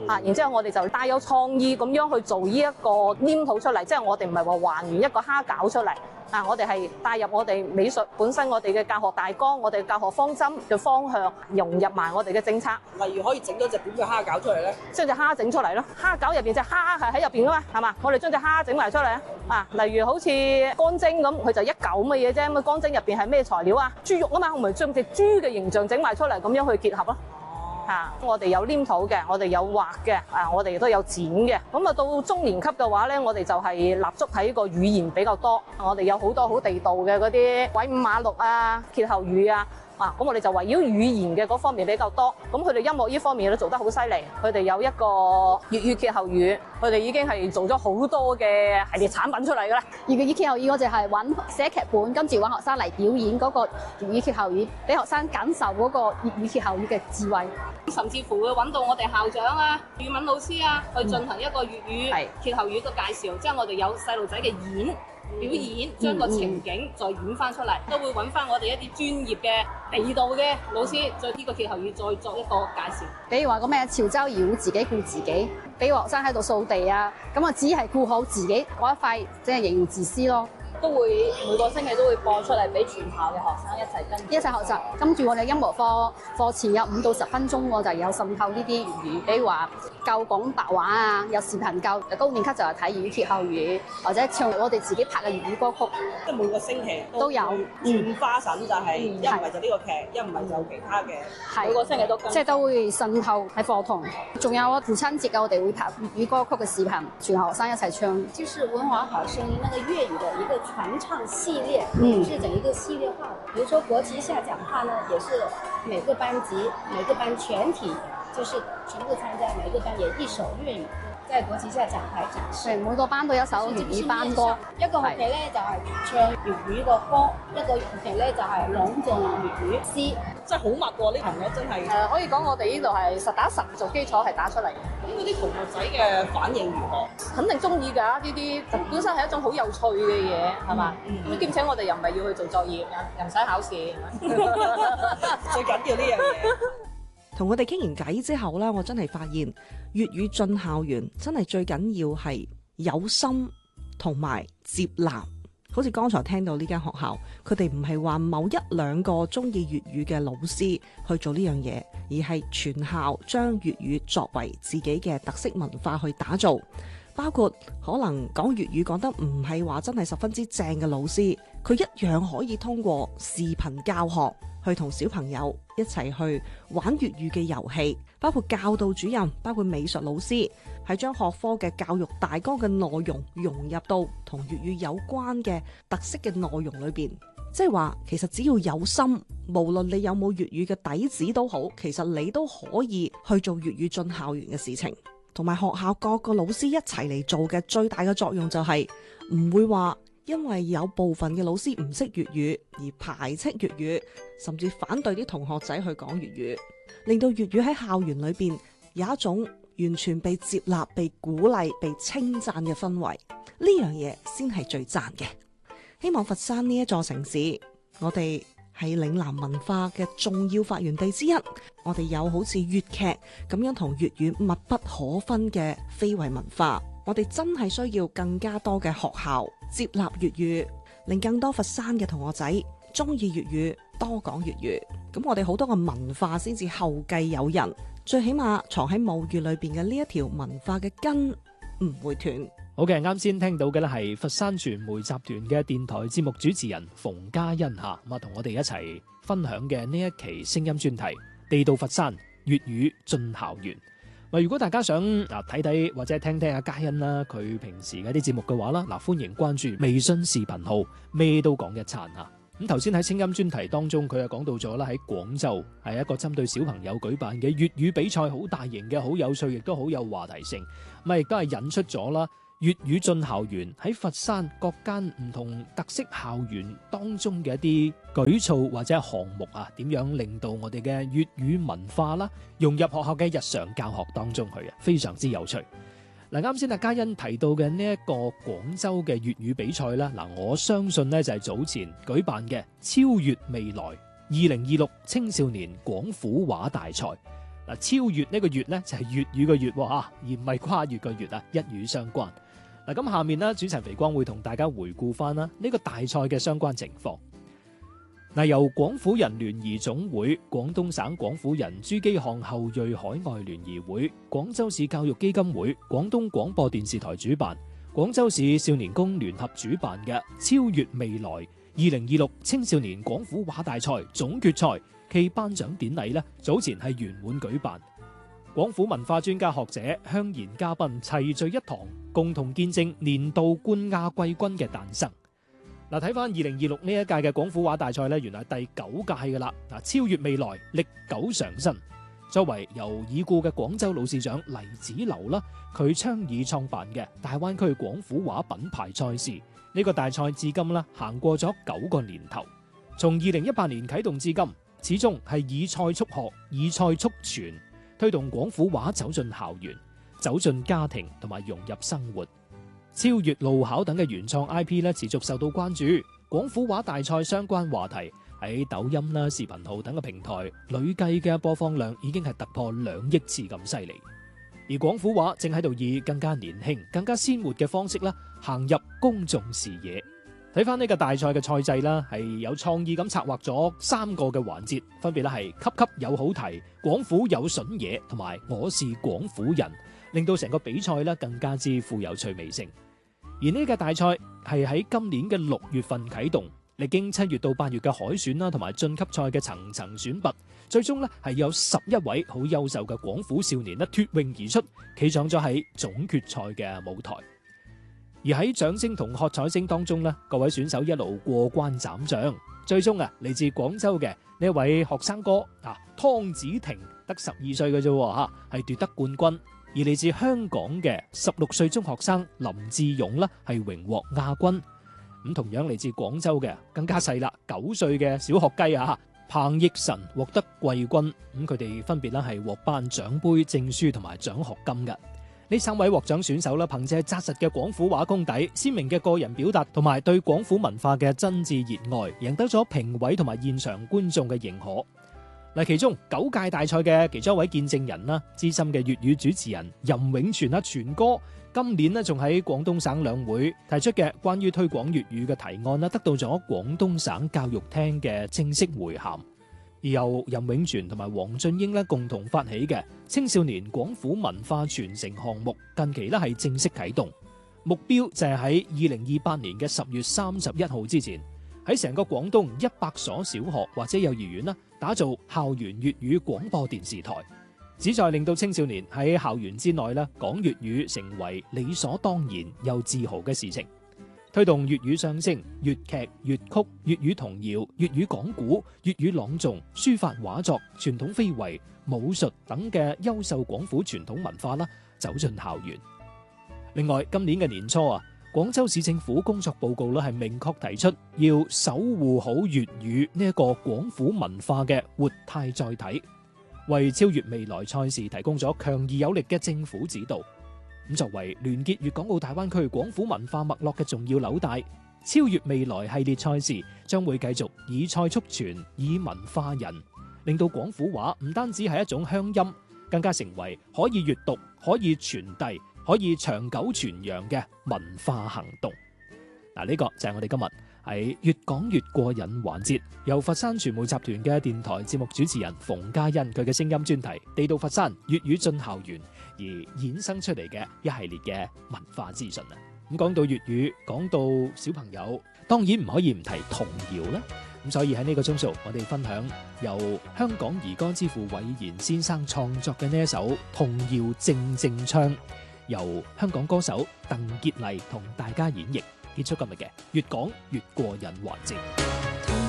然之後我哋就帶有創意咁樣去做呢一個黏土出嚟，即係我哋唔係話還原一個蝦餃出嚟。我哋係帶入我哋美術本身，我哋嘅教學大綱，我哋教學方針嘅方向，融入埋我哋嘅政策。 例如可以整到隻點嘅蝦餃出嚟咧， 將隻蝦整出嚟咯，蝦餃入邊隻蝦係喺入邊噶嘛，係嘛？我哋將隻蝦整埋出嚟例如好似乾蒸咁，佢就一嚿咁嘅嘢啫。咁乾蒸入邊係咩材料啊？豬肉啊嘛，我咪將隻豬嘅形象整埋出嚟，咁樣去結合咯。我哋有黏土嘅，我哋有畫嘅，我哋亦都有剪嘅。咁到中年級嘅話咧，我哋就係立足喺個語言比較多。我哋有好多好地道嘅嗰啲鬼五馬六歇後語咁我哋就圍繞語言嘅嗰方面比較多。咁佢哋音樂呢方面都做得好犀利。佢哋有一個粵語歇後語，佢哋已經係做咗好多嘅系列產品出嚟㗎啦。 粵語歇後語我哋係揾寫劇本，跟住揾學生嚟表演嗰個粵語歇後語，俾學生感受嗰個粵語歇後語嘅智慧。 甚至乎會揾到我哋校長語文老師去進行一個粵語歇後語嘅介紹，即係我哋有細路仔嘅表演，將個情景再演翻出嚟，都會揾翻我哋一啲專業嘅地道嘅老師，再呢個歇後語再作一個介紹。 比如話個咩潮州謠自己顧自己，俾學生喺度掃地咁只係顧好自己嗰一塊，即係形容自私咯。 都會每個星期都會播出嚟俾全校嘅學生一齊學習。跟住我哋音樂課前有5到10分鐘，我就有滲透呢啲粵語，比如話教講白話有視頻教。高年級就係睇粵語歇後語，或者唱我哋自己拍嘅粵語歌曲。 即係每個星期都有轉花神，就係一唔係就呢個劇，一唔係就其他嘅。 每個星期都即係都會滲透喺課堂。仲有父親節我哋會拍粵語歌曲嘅視頻，全校學生一齊唱。 就是文華好聲音那個粵語的一個傳唱系列，是整一個系列化的。比如說國旗下講話呢，也是每個班級、每個班全體，就是全部參加，每個班也一首粵語，在國旗下講台展示。 每個班都有一首粵語班歌。 一個學期咧就係唱粵語個歌，一個學期咧就係朗誦粵語詩。 真係好密喎！呢朋友真係可以講我哋呢度係實打實做基礎係打出嚟。 咁嗰啲同學仔嘅反應如何？ 肯定中意㗎，呢啲本身係一種好有趣嘅嘢，係嘛？咁兼且我哋又唔係要去做作業，又唔使考試， 最緊要呢樣嘢。 同我哋傾完偈之後呢，我真係發現粵語進校園真係最緊要係有心同埋接納。好似剛才聽到呢間學校，佢哋唔係話某一兩個中意粵語嘅老師去做呢樣嘢，而係全校將粵語作為自己嘅特色文化去打造。包括可能講粵語講得唔係話真係十分之正嘅老師，佢一樣可以通過視頻教學去同小朋友一齊去玩粵語嘅遊戲。包括教導主任，包括美術老師，係將學科嘅教育大綱嘅內容融入到同粵語有關嘅特色嘅內容裏邊。即係話其實只要有心，無論你有冇粵語嘅底子都好，其實你都可以去做粵語進校園嘅事情。同埋學校各個老師一齊嚟做嘅最大嘅作用就係唔會話因為有部分嘅老師唔識粵語而排斥粵語，甚至反對啲同學仔去講粵語，令到粵語喺校園裏邊有一種完全被接納、被鼓勵、被稱讚嘅氛圍。呢樣嘢先係最讚嘅。希望佛山呢一座城市，我哋係嶺南文化嘅重要發源地之一，我哋有好似粵劇咁樣同粵語密不可分嘅非遺文化。我哋真係需要更加多嘅學校接納粵語，令更多佛山嘅同學仔中意粵語，多講粵語。咁我哋好多嘅文化先至後繼有人，最起碼藏喺母語裏邊嘅呢一條文化嘅根唔會斷。 好嘅，啱先聽到嘅咧係佛山傳媒集團嘅電台節目主持人馮嘉欣吓，咁啊同我哋一齊分享嘅呢一期聲音專題《地道佛山粵語進校園》。如果大家想睇睇或者聽聽阿嘉欣啦，佢平時嘅啲節目嘅話啦，歡迎關注微信視頻號咩都講一餐吓。咁頭先喺聲音專題當中，佢又講到咗啦，喺廣州係一個針對小朋友舉辦嘅粵語比賽，好大型嘅，好有趣，亦都好有話題性。咁亦都係引出咗啦粵語進校園喺佛山各間唔同特色校園當中嘅一啲舉措或者項目啊，點樣令到我哋嘅粵語文化啦融入學校嘅日常教學當中去啊，非常之有趣。啱先阿嘉欣提到嘅呢一個廣州嘅粵語比賽啦，我相信呢就係早前舉辦嘅超越未來2026青少年廣府話大賽。 超越呢個越呢，就係粵語嘅粵喎，而唔係跨越嘅越啊，一語相關。咁下面呢，主持人肥光會同大家回顧翻啦呢個大賽嘅相關情況。由廣府人聯誼總會、廣東省廣府人珠璣漢後裔海外聯誼會、廣州市教育基金會、廣東廣播電視台主辦，廣州市少年宮聯合主辦嘅超越未來2026青少年廣府話大賽總決賽暨頒獎典禮呢，早前係圓滿舉辦。廣府文化專家學者、鄉賢嘉賓齊聚一堂，共同見證年度冠亞季軍嘅誕生。睇翻2026呢一屆嘅廣府話大賽呢，原來係第9屆噶啦。超越未來，歷久常新。作為由已故嘅廣州老市長黎子流啦，佢倡議創辦嘅大灣區廣府話品牌賽事，呢個大賽至今啦行過咗9個年頭，從2018年啟動至今，始終係以賽促學，以賽促傳，推動廣府話走進校園、走進家庭同埋融入生活。超越路考等嘅原創 IP 咧持續受到關注，廣府話大賽相關話題喺抖音啦、視頻號等嘅平台累計嘅播放量已經係突破2億次咁犀利。而廣府話正喺度以更加年輕、更加鮮活嘅方式啦行入公眾視野。睇翻呢個大賽嘅賽制啦，係有創意咁策劃咗3個嘅環節，分別咧係級級有好題、廣府有筍嘢同埋我是廣府人，令到成個比賽咧更加之富有趣味性。而呢個大賽係喺今年嘅6月份啟動，歷經7月到8月嘅海選啦，同埋晉級賽嘅層層選拔，最終咧係有11位好優秀嘅廣府少年咧脫穎而出，企上咗喺總決賽嘅舞台。而喺掌聲同喝彩聲當中咧，各位選手一路過關斬將，最終嚟自廣州嘅呢位學生哥湯子婷得12歲嘅啫，係奪得冠軍。而嚟自香港嘅16歲中學生林志勇啦，係榮獲亞軍。咁同樣嚟自廣州嘅更加細啦，9歲嘅小學雞彭奕晨獲得季軍。咁佢哋分別啦係獲頒獎杯、證書同埋獎學金嘅。呢3位獲獎選手啦，憑借紮實嘅廣府話功底、鮮明嘅個人表達同埋對廣府文化嘅真摯熱愛，贏得咗評委同埋現場觀眾嘅認可。其中9屆大賽嘅其中一位見證人啦，資深嘅粵語主持人任永全全哥，今年呢仲喺廣東省兩會提出嘅關於推廣粵語嘅提案啦，得到咗廣東省教育廳嘅正式回函。而由任永全同埋黃俊英共同發起嘅青少年廣府文化傳承項目，近期係正式啟動，目標就係喺2028年嘅10月31號之前，喺成個廣東100所小學或者幼兒園打造校園粵語廣播電視台，旨在令到青少年喺校園之內講粵語成為理所當然又自豪嘅事情，推動粵語相聲、粵劇、粵曲、粵語童謠、粵語講古、粵語朗誦、書法畫作、傳統非遺、武術等嘅優秀廣府傳統文化走進校園。另外，今年嘅年初廣州市政府工作報告係明確提出要守護好粵語呢一個廣府文化嘅活態載體，為超越未來賽事提供咗強而有力嘅政府指導。咁作為聯結粵港澳大灣區廣府文化脈絡嘅重要紐帶，超越未來系列賽事將會繼續以賽促傳，以文化人，令到廣府話唔單止係一種鄉音，更加成為可以閱讀、可以傳遞、可以長久傳揚嘅文化行動。呢個就係我哋今日喺越講越過癮環節，由佛山傳媒集團嘅電台節目主持人馮嘉欣佢嘅聲音專題《地道佛山粵語進校園》而衍生出嚟嘅一系列嘅文化資訊。咁講到粵語，講到小朋友，當然唔可以唔提童謠啦。咁所以喺呢個鐘數，我哋分享由香港兒歌之父韋然先生創作嘅呢一首童謠《靜靜唱》，由香港歌手鄧潔麗同大家演繹，結束今日嘅越講越過癮環節。